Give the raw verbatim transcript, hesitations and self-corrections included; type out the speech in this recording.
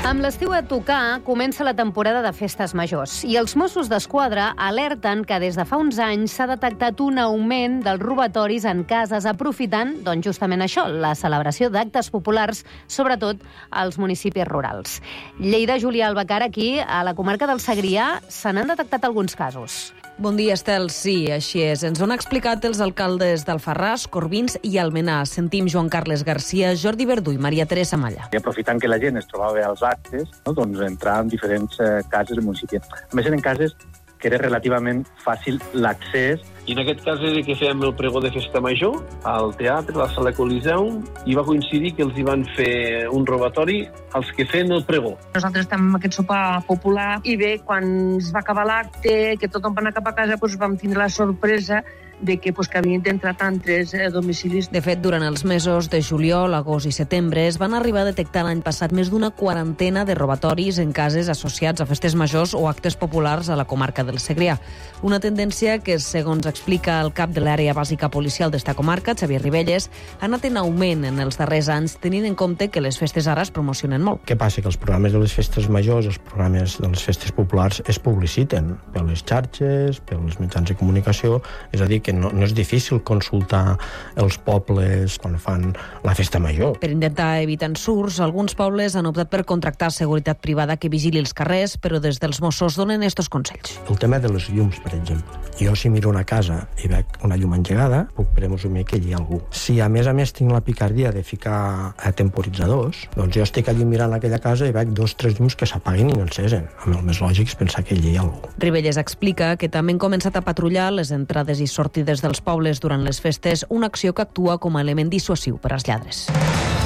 Amb l'estiu a tocar, comença la temporada de festes majors i els Mossos d'Esquadra alerten que des de fa uns anys s'ha detectat un augment dels robatoris en cases aprofitant, doncs justament això, la celebració d'actes populars, sobretot als municipis rurals. Lleida, Julià Albacar, aquí, a la comarca del Segrià, se n'han detectat alguns casos. Bon dia, Estel. Sí, així és. Ens ho han explicat els alcaldes d'Alfarràs, Corbins i Almenar. Sentim Joan Carles Garcia, Jordi Verdú i Maria Teresa Malla. I aprofitant que la gent es trobava als actes, no, doncs entrar en diferents eh, cases del municipi. A més, eren cases que era relativament fàcil l'accés. I en aquest cas era que fèiem el pregó de festa major al teatre, a la sala Coliseum, i va coincidir que els hi van fer un robatori als que feien el pregó. Nosaltres estem en aquest sopar popular i bé, quan es va acabar l'acte, que tothom va anar cap a casa, doncs vam tindre la sorpresa de que, pues, que havien d'entrar tant tres eh, domicilis. De fet, durant els mesos de juliol, agost i setembre es van arribar a detectar l'any passat més d'una quarantena de robatoris en cases associats a festes majors o actes populars a la comarca del Segrià. Una tendència que, segons explica el cap de l'àrea bàsica policial d'esta comarca, Xavier Ribelles, ha anat en augment en els darrers anys, tenint en compte que les festes ara es promocionen molt. Què passa? Que els programes de les festes majors, els programes de les festes populars es publiciten per les xarxes, per els mitjans de comunicació, és a dir, que no, no és difícil consultar els pobles quan fan la festa major. Per intentar evitar ensurts, alguns pobles han optat per contractar seguretat privada que vigili els carrers, però des dels Mossos donen estos consells. El tema de les llums, per exemple. Jo, si miro una casa i veig una llum engegada, puc presumir que hi ha algú. Si, a més a més, tinc la picardia de ficar temporitzadors, doncs jo estic allí mirant aquella casa i veig dos o tres llums que s'apaguen i no encesen. Amb el més lògic és pensar que allí hi ha algú. Ribelles explica que també han començat a patrullar les entrades i sortides des dels pobles durant les festes, una acció que actua com a element dissuasiu per als lladres.